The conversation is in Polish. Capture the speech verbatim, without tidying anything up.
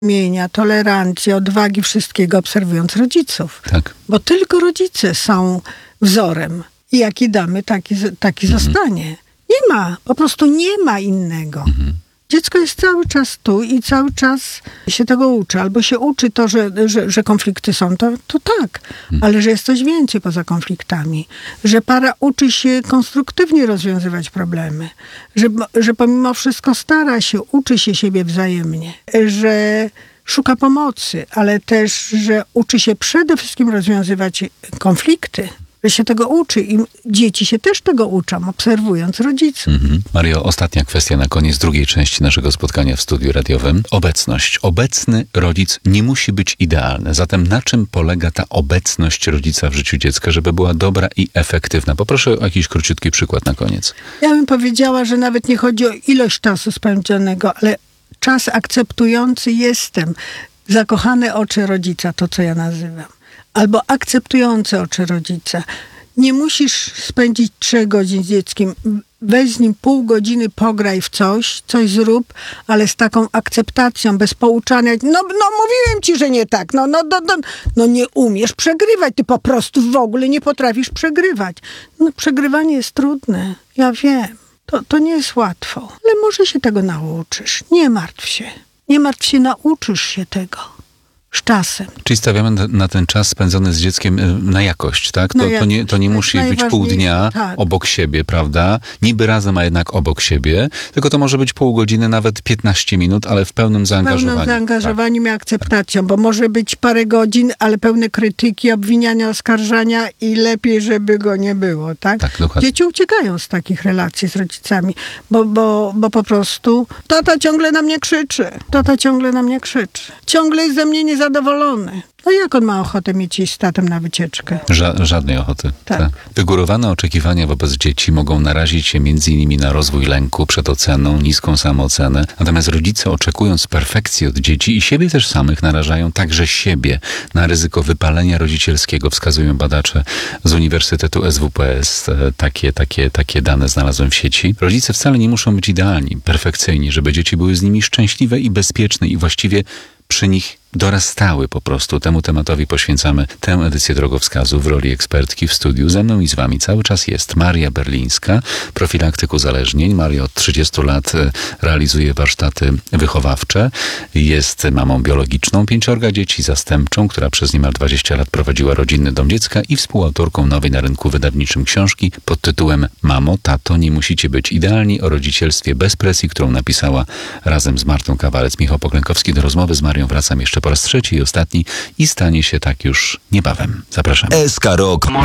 zrozumienia, tolerancji, odwagi, wszystkiego obserwując rodziców. Tak. Bo tylko rodzice są wzorem. I jaki damy, taki, taki mhm. zostanie. Nie ma, po prostu nie ma innego. Mhm. Dziecko jest cały czas tu i cały czas się tego uczy. Albo się uczy to, że, że, że konflikty są, to, to tak. Hmm. Ale że jest coś więcej poza konfliktami. Że para uczy się konstruktywnie rozwiązywać problemy. Że, że pomimo wszystko stara się, uczy się siebie wzajemnie. Że szuka pomocy, ale też, że uczy się przede wszystkim rozwiązywać konflikty. Że się tego uczy i dzieci się też tego uczą, obserwując rodziców. Mhm. Mario, ostatnia kwestia na koniec drugiej części naszego spotkania w studiu radiowym. Obecność. Obecny rodzic nie musi być idealny. Zatem na czym polega ta obecność rodzica w życiu dziecka, żeby była dobra i efektywna? Poproszę o jakiś króciutki przykład na koniec. Ja bym powiedziała, że nawet nie chodzi o ilość czasu spędzonego, ale czas akceptujący jestem. Zakochane oczy rodzica, to co ja nazywam. Albo akceptujące oczy rodzica. Nie musisz spędzić trzech godzin z dzieckiem. Weź z nim pół godziny, pograj w coś, coś zrób, ale z taką akceptacją, bez pouczania. No, no mówiłem ci, że nie tak. No, no, no, no, no nie umiesz przegrywać. Ty po prostu w ogóle nie potrafisz przegrywać. No przegrywanie jest trudne. Ja wiem. To, to nie jest łatwo. Ale może się tego nauczysz. Nie martw się. Nie martw się, nauczysz się tego. Z czasem. Czyli stawiamy na ten czas spędzony z dzieckiem na jakość, tak? To, na jakość, to, nie, to nie musi być pół dnia tak. obok siebie, prawda? Niby razem, a jednak obok siebie. Tylko to może być pół godziny, nawet piętnaście minut, ale w pełnym zaangażowaniu. W pełnym zaangażowaniem tak. i akceptacją, bo może być parę godzin, ale pełne krytyki, obwiniania, oskarżania i lepiej, żeby go nie było, tak? Tak, dokładnie. Dzieci uciekają z takich relacji z rodzicami, bo, bo, bo po prostu tata ciągle na mnie krzyczy. Tata ciągle na mnie krzyczy. Ciągle jest ze mnie niezadowolony. Zadowolony. No jak on ma ochotę mieć iść z tatem na wycieczkę? Ża- żadnej ochoty. Tak. Tak. Wygórowane oczekiwania wobec dzieci mogą narazić się między innymi na rozwój lęku przed oceną, niską samoocenę. Natomiast rodzice, oczekując perfekcji od dzieci i siebie też samych, narażają także siebie na ryzyko wypalenia rodzicielskiego, wskazują badacze z Uniwersytetu S W P S. Takie, takie, takie dane znalazłem w sieci. Rodzice wcale nie muszą być idealni, perfekcyjni, żeby dzieci były z nimi szczęśliwe i bezpieczne i właściwie przy nich dorastały po prostu. Temu tematowi poświęcamy tę edycję Drogowskazu w roli ekspertki w studiu. Ze mną i z wami cały czas jest Maria Berlińska, profilaktyk uzależnień. Maria od trzydziestu lat realizuje warsztaty wychowawcze. Jest mamą biologiczną pięciorga dzieci, zastępczą, która przez niemal dwadzieścia lat prowadziła rodzinny dom dziecka i współautorką nowej na rynku wydawniczym książki pod tytułem Mamo, tato, nie musicie być idealni, o rodzicielstwie bez presji, którą napisała razem z Martą Kawalec. Michał Poklękowski. Do rozmowy z Marią wracam jeszcze po raz trzeci i ostatni i stanie się tak już niebawem. Zapraszam. S K Rock.